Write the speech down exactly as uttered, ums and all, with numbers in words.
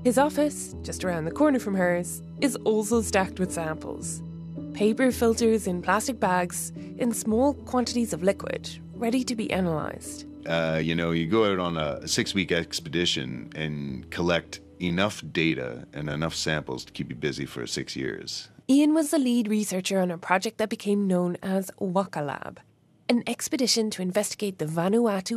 His office, just around the corner from hers, is also stacked with samples. Paper filters in plastic bags in small quantities of liquid, ready to be analysed. Uh, you know, you go out on a six-week expedition and collect enough data and enough samples to keep you busy for six years. Ian was the lead researcher on a project that became known as Waka Lab, an expedition to investigate the Vanuatu